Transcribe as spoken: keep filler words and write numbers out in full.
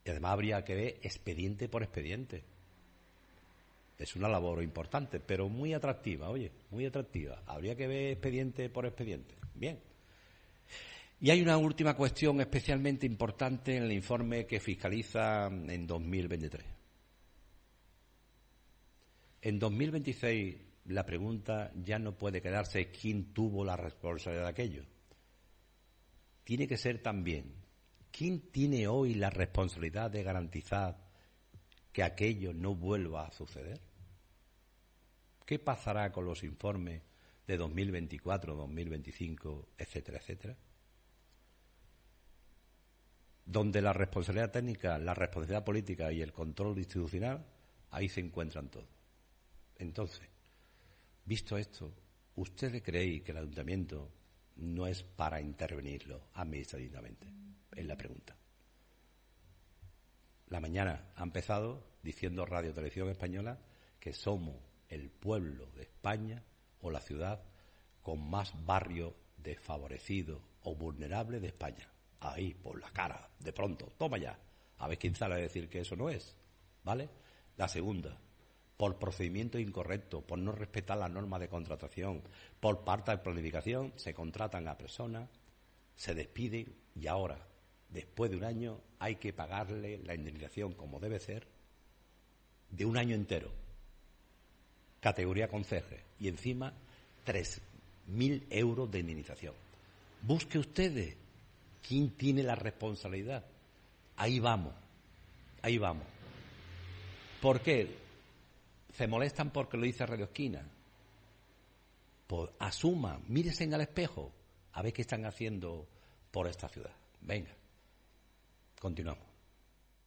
Y además habría que ver expediente por expediente. Es una labor importante, pero muy atractiva, oye, muy atractiva. Habría que ver expediente por expediente. Bien. Y hay una última cuestión especialmente importante en el informe que fiscaliza en dos mil veintitrés. En dos mil veintiséis la pregunta ya no puede quedarse quién tuvo la responsabilidad de aquello. Tiene que ser también quién tiene hoy la responsabilidad de garantizar que aquello no vuelva a suceder. ¿Qué pasará con los informes de dos mil veinticuatro, dos mil veinticinco, etcétera, etcétera? Donde la responsabilidad técnica, la responsabilidad política y el control institucional, ahí se encuentran todos. Entonces, visto esto, ¿ustedes creen que el ayuntamiento no es para intervenirlo administrativamente? Es la pregunta. La mañana ha empezado diciendo Radio Televisión Española que somos el pueblo de España o la ciudad con más barrios desfavorecidos o vulnerables de España. Ahí, por la cara, de pronto, toma ya. A ver quién sale a decir que eso no es, ¿vale? La segunda, por procedimiento incorrecto, por no respetar las normas de contratación, por falta de planificación, se contratan a personas, se despiden y ahora, después de un año, hay que pagarle la indemnización como debe ser de un año entero, categoría conserje, y encima tres mil euros de indemnización. Busque ustedes quién tiene la responsabilidad. Ahí vamos, ahí vamos. ¿Por qué? ¿Se molestan porque lo dice Radio Esquina? Pues asuman, mírense en el espejo, a ver qué están haciendo por esta ciudad. Venga, continuamos.